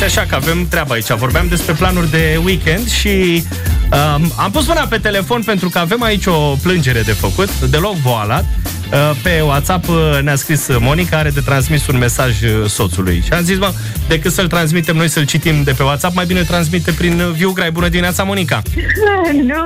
așa că avem treaba aici. Vorbeam despre planuri de weekend și am pus mâna pe telefon pentru că avem aici o plângere de făcut, deloc voalat. Pe WhatsApp ne-a scris Monica, are de transmis un mesaj soțului. Și am zis, decât să-l transmitem noi, să-l citim de pe WhatsApp, mai bine transmite prin Viu Grai. Bună dimineața, Monica! Nu!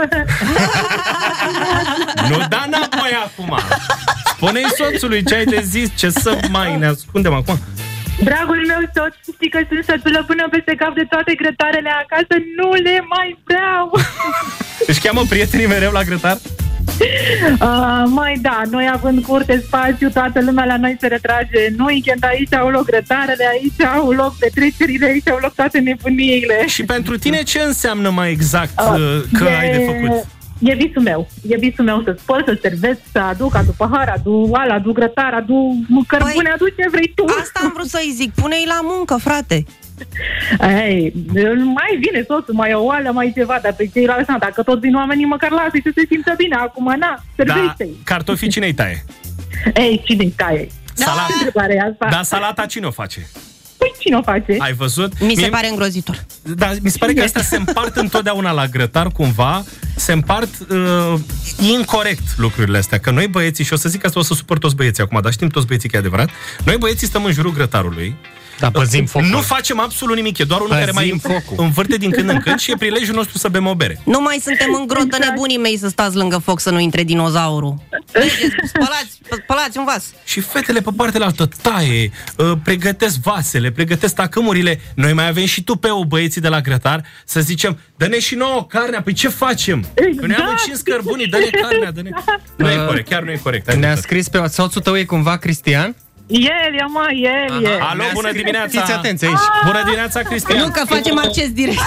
Nu da înapoi acum! Spune-i soțului ce ai de zis, ce să mai ne ascundem acum. Dragul meu soț, știi că sunt sătulă până peste cap de toate grătarele acasă, nu le mai vreau! Își cheamă prietenii mereu la grătar? Mai da, noi având curte, spațiu, toată lumea la noi se retrage în weekend, aici au loc grătarele, aici au loc petrecerile, aici au loc toate nebuniile. Și pentru tine ce înseamnă mai exact că ai de făcut? E visul meu. E visul meu să spăl, să servesc, să aduc pahar, aduc grătar, aduc cărbune, aduc ce vrei tu. Asta am vrut să-i zic. Pune-i la muncă, frate. Ei, mai vine soțul, mai o oală, mai ceva, dar pe ceilalți, dacă tot vin oamenii, măcar lasă-i să se simtă bine. Acum, servește-i. Da, cartofii cine-i taie? Ei, cine-i taie? Salata. Întrebarea asta. Dar salata cine o face? Păi cine o face? Ai văzut? Mi se pare îngrozitor. Da, mi se pare că astea se împart întotdeauna la grătar, cumva. Se împart incorect lucrurile astea. Că noi băieții, și o să zic că asta o să supăr toți băieții acum, dar știm toți băieții că e adevărat, noi băieții stăm în jurul grătarului. Da, păzim focul. Nu facem absolut nimic, e doar unul care mai învârte din când în când și e prilejul nostru să bem o bere. Nu mai suntem în grotă nebunii mei să stați lângă foc să nu intre dinozaurul. Spălați un vas. Și fetele pe partea altă taie, pregătesc vasele, pregătesc tacâmurile. Noi mai avem și tupeu, băieții de la grătar, să zicem, dă-ne și nouă carnea. Păi ce facem? Că noi am încins cărbunii, dă-ne carnea, dă-ne. Nu e corect, chiar nu e corect. Ne-a scris pe soțul tău, e cumva Cristian? El e. Alo, bună dimineața! Fiți atenți aici! Bună dimineața, Cristian! Nu, că facem acces direct.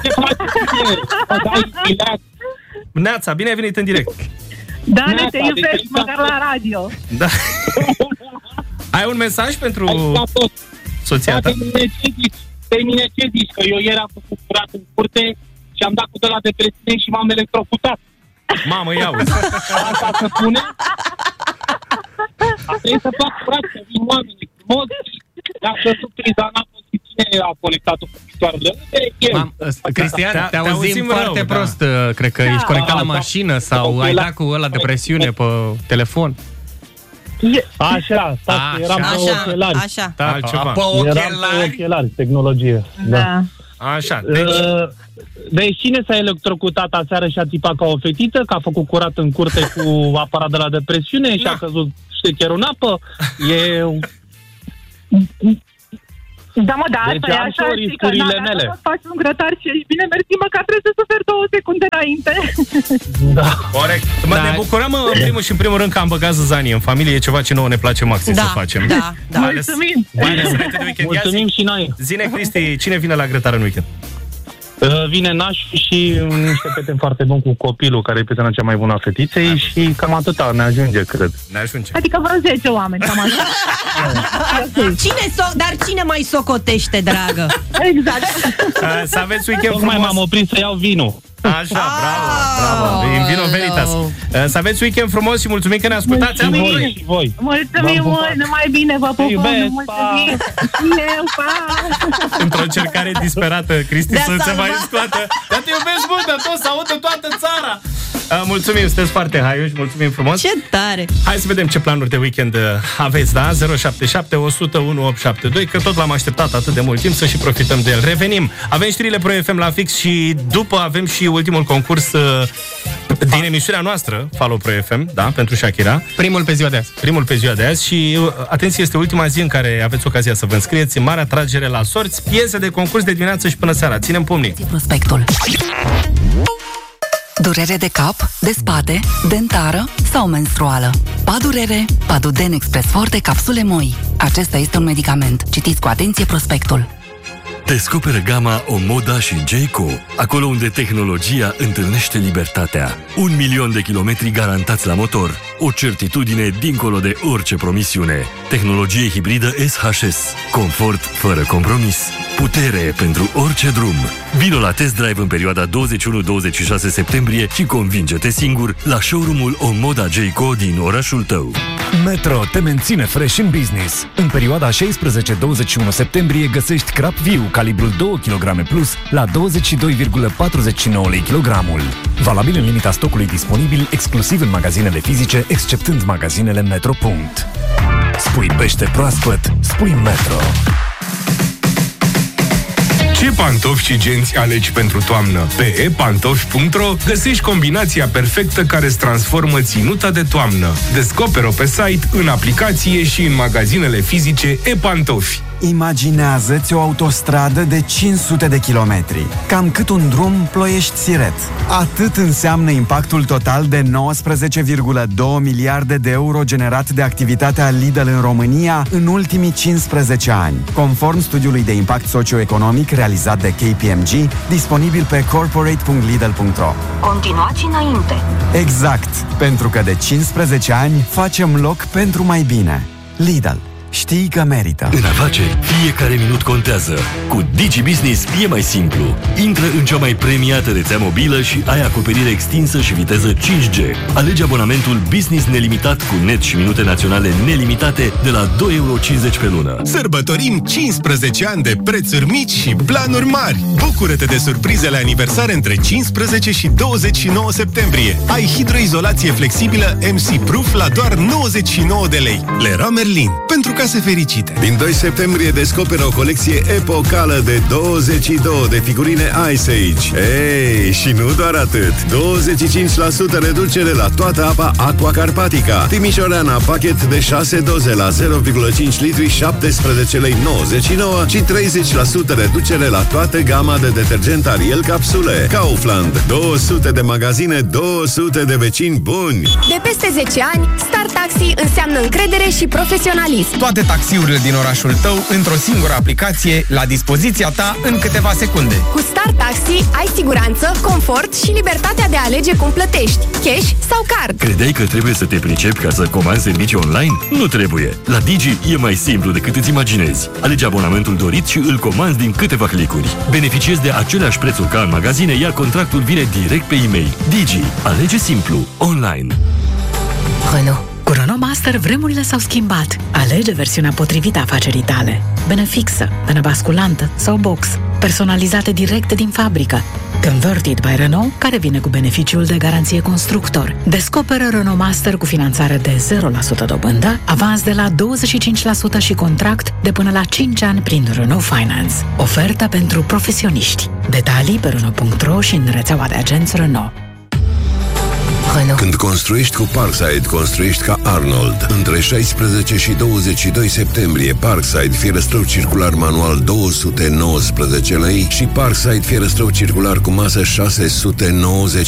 Neața, bine ai venit în direct! Da, te iubesc, măcar la radio. Da. Ai un mesaj pentru soția ta? Pe mine ce zici? Că eu ieri am făcut curat în curte și am dat cu de la depresiune și m-am electrocutat. Mamă, ia uite! Asta se pune? A trebuit să fac curat, să vin oamenii frumos. Dacă sunt priza n-am fost cine a conectat-o cu picioarele. Cristian, te auzim foarte prost. Cred că ești conectat la mașină sau ai dat cu ăla de presiune pe telefon. Așa, eram pe ochelari. Așa. Altceva. Eram pe ochelari, tehnologie. Da. Așa. Deci cine s-a electrocutat aseară și a tipat ca o fetiță, că a făcut curat în curte cu aparat de la depresiune și a căzut șecherul în apă? Da, mă, da, deci asta e așa, știi că dacă faci un grătar și ești bine, mersi, măcar trebuie să suferi 2 secunde înainte. Da. Corect. Ne bucurăm în primul și în primul rând că am băgat zăzanie în familie, e ceva ce nouă ne place maxim să facem. Da. Mulțumim. Mulțumim și noi. Zine, Cristi, cine vine la grătar în weekend? Vine nașul și niște prieteni foarte buni cu copilul, care e prietena cea mai bună a fetiței și cam atâta ne ajunge, cred. Ne ajunge. Adică vreo 10 oameni, cam așa. Dar cine mai socotește, dragă? Exact. Să aveți weekend frumos. Tocmai m-am oprit să iau vinul. Așa, bravo. In vino veritas. Să aveți weekend frumos și mulțumim că ne ascultați. Și voi. Mulțumim mult, numai bine, vă pupăm. Mulțumim. Într-o încercare disperată, Cristi să se mai scoată. Dar te iubesc mult, dar tot să audă toată țara. Mulțumim, sunteți foarte haioși, mulțumim frumos. Ce tare. Hai să vedem ce planuri de weekend aveți, da? 077 101 872, că tot l-am așteptat atât de mult timp, să și profităm de el. Revenim. Avem știrile Pro FM la fix și după avem și ultimul concurs din emisiunea noastră, Follow Pro FM, da, pentru Shakira. Primul pe ziua de azi și, atenție, este ultima zi în care aveți ocazia să vă înscrieți în marea tragere la sorți, piese de concurs de dimineață și până seara. Ținem pumnii. Prospectul. Durere de cap, de spate, dentară sau menstruală. Padurere, Paduden Express Forte capsule moi. Acesta este un medicament. Citiți cu atenție prospectul. Descoperă gama Omoda și Jayco, acolo unde tehnologia întâlnește libertatea. 1 milion de kilometri garantați la motor. O certitudine dincolo de orice promisiune. Tehnologie hibridă SHS. Confort fără compromis. Putere pentru orice drum. Vino la test drive în perioada 21-26 septembrie și convinge-te singur la showroom-ul Omoda Jayco din orașul tău. Metro te menține fresh în business. În perioada 16-21 septembrie găsești Crap View, calibrul 2 kg plus la 22,49 lei kilogramul. Valabil în limita stocului disponibil exclusiv în magazinele fizice, exceptând magazinele Metro. Spui pește proaspăt, spui Metro. Ce pantofi și genți alegi pentru toamnă? Pe epantofi.ro găsești combinația perfectă care îți transformă ținuta de toamnă. Descoperă-o pe site, în aplicație și în magazinele fizice ePantofi. Imaginează-ți o autostradă de 500 de kilometri, cam cât un drum Ploiești-Siret. Atât înseamnă impactul total de 19,2 miliarde de euro generat de activitatea Lidl în România în ultimii 15 ani, conform studiului de impact socioeconomic realizat de KPMG, disponibil pe corporate.lidl.ro. Continuați înainte. Exact, pentru că de 15 ani facem loc pentru mai bine. Lidl. Știi că merită. În afaceri, fiecare minut contează. Cu DigiBusiness e mai simplu. Intră în cea mai premiată rețea mobilă și ai acoperire extinsă și viteză 5G. Alege abonamentul Business nelimitat cu net și minute naționale nelimitate de la 2,50 € pe lună. Sărbătorim 15 ani de prețuri mici și planuri mari. Bucură-te de surprizele aniversare între 15 și 29 septembrie. Ai hidroizolație flexibilă MC Proof la doar 99 de lei. Leroy Merlin. Pentru case fericite. Din 2 septembrie descoperă o colecție epocală de 22 de figurine Ice Age. Ei, și nu doar atât. 25% reducere la toată apa Aqua Carpatica. Timișoreana, pachet de 6 doze la 0,5 litri, 17 lei 99 și 30% reducere la toată gama de detergent Ariel capsule. Kaufland. 200 de magazine, 200 de vecini buni. De peste 10 ani, Star Taxi înseamnă încredere și profesionalism. Toate taxiurile din orașul tău într-o singură aplicație, la dispoziția ta în câteva secunde. Cu Star Taxi ai siguranță, confort și libertatea de a alege cum plătești, cash sau card. Credeai că trebuie să te pricepi ca să comanzi servicii online? Nu trebuie! La Digi e mai simplu decât îți imaginezi. Alege abonamentul dorit și îl comanzi din câteva clicuri. Beneficiezi de aceleași prețuri ca în magazine, iar contractul vine direct pe e-mail. Digi. Alege simplu. Online. Renault. Cu Renault Master vremurile s-au schimbat. Alege versiunea potrivită afacerii tale. Benă fixă, benă basculantă sau box. Personalizate direct din fabrică. Converted by Renault, care vine cu beneficiul de garanție constructor. Descoperă Renault Master cu finanțare de 0% dobândă, avans de la 25% și contract de până la 5 ani prin Renault Finance. Ofertă pentru profesioniști. Detalii pe Renault.ro și în rețeaua de agenți Renault. Când construiești cu Parkside, construiești ca Arnold. Între 16 și 22 septembrie, Parkside fierăstrău circular manual 219 lei și Parkside fierăstrău circular cu masă 690